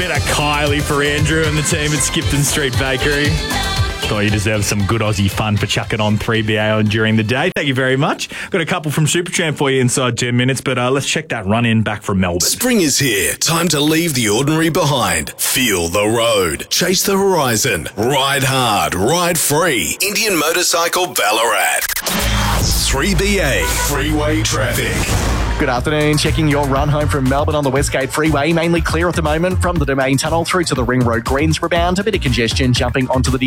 Bit of Kylie for Andrew and the team at Skipton Street Bakery. Thought you deserve some good Aussie fun for chucking on 3BA on during the day. Thank you very much. Got a couple from Supertramp for you inside 10 minutes, but let's check that run-in back from Melbourne. Spring is here. Time to leave the ordinary behind. Feel the road. Chase the horizon. Ride hard. Ride free. Indian Motorcycle Ballarat. 3BA Freeway Traffic. Good afternoon. Checking your run home from Melbourne on the Westgate Freeway. Mainly clear at the moment from the Domain Tunnel through to the Ring Road Greensboro bound. A bit of congestion jumping onto the